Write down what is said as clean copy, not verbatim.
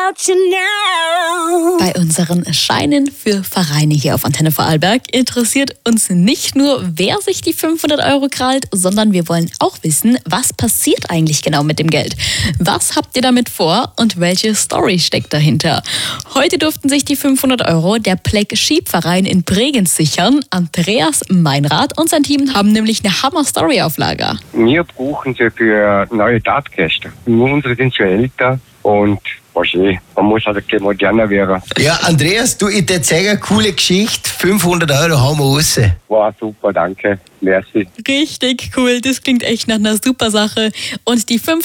about you now. Bei unseren Scheinen für Vereine hier auf Antenne Vorarlberg interessiert uns nicht nur, wer sich die 500 Euro krallt, sondern wir wollen auch wissen, was passiert eigentlich genau mit dem Geld. Was habt ihr damit vor und welche Story steckt dahinter? Heute durften sich die 500 Euro der Pleck Schiebverein in Bregenz sichern. Andreas Meinrad und sein Team haben nämlich eine Hammer-Story auf Lager. Wir brauchen sie für neue Tatgäste. Unsere sind schon älter und man muss halt moderner werden. Ja, Andreas, du, ich erzähle eine coole Geschichte. 500 Euro haben wir raus. Wow, super, danke. Merci. Richtig cool, das klingt echt nach einer super Sache. Und die 500